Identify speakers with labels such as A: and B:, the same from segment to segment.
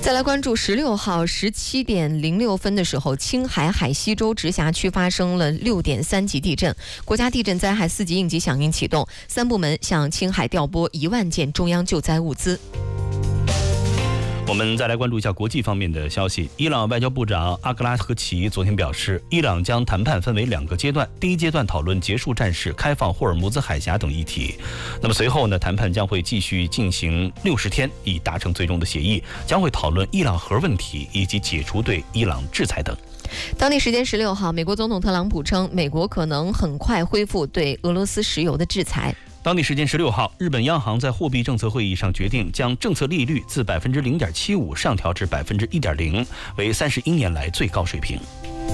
A: 再来关注16号17点06分的时候，青海海西州直辖区发生了6.3级地震，国家地震灾害4级应急响应启动，3部门向青海调拨1万件中央救灾物资。
B: 我们再来关注一下国际方面的消息。伊朗外交部长阿格拉赫齐昨天表示，伊朗将谈判分为2个阶段，第一阶段讨论结束战事、开放霍尔木兹海峡等议题。那么随后呢，谈判将会继续进行60天，以达成最终的协议，将会讨论伊朗核问题以及解除对伊朗制裁等。
A: 当地时间16号，美国总统特朗普称，美国可能很快恢复对俄罗斯石油的制裁。
B: 当地时间16号，日本央行在货币政策会议上决定将政策利率自0.75%上调至1.0%，为31年来最高水平。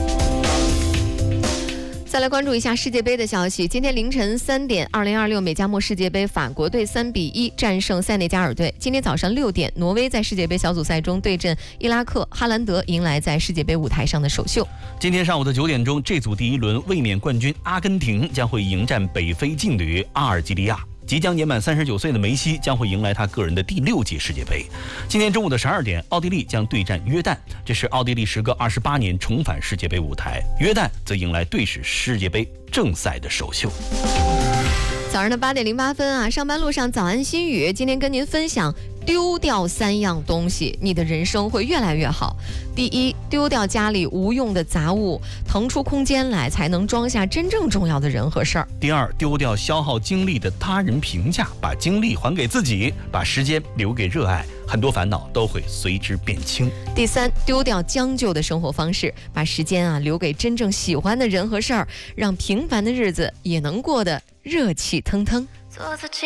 A: 再来关注一下世界杯的消息。今天凌晨3点，2026美加墨世界杯，法国队3比1战胜塞内加尔队。今天早上6点，挪威在世界杯小组赛中对阵伊拉克，哈兰德迎来在世界杯舞台上的首秀。
B: 今天上午的9点钟，这组第1轮卫冕冠军阿根廷将会迎战北非劲旅阿尔及利亚。即将年满39岁的梅西将会迎来他个人的第6届世界杯。今天中午的12点，奥地利将对战约旦，这是奥地利时隔28年重返世界杯舞台，约旦则迎来队史世界杯正赛的首秀。
A: 早上的8点08分啊，上班路上早安心语，今天跟您分享丢掉3样东西，你的人生会越来越好。第一，丢掉家里无用的杂物，腾出空间来才能装下真正重要的人和事儿。
B: 第二，丢掉消耗精力的他人评价，把精力还给自己，把时间留给热爱，很多烦恼都会随之变轻。
A: 第三，丢掉将就的生活方式，把时间留给真正喜欢的人和事儿，让平凡的日子也能过得热气腾腾。做自己